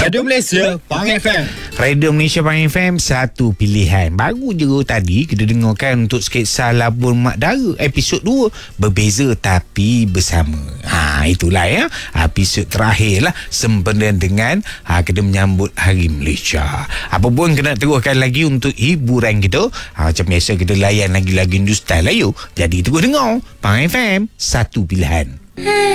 Radio Malaysia Pang FM. Radio Malaysia Pang FM, satu pilihan. Baru je tadi kita dengarkan untuk sketsa Labun Mak Dara episod 2. Berbeza tapi bersama. Itulah ya, episod terakhir lah sempena dengan kita menyambut Hari Malaysia. Apa pun kena teruskan lagi untuk hiburan kita. Macam biasa kita layan lagi-lagi Hindustan lah yuk. Jadi terus dengar Pang FM, satu pilihan.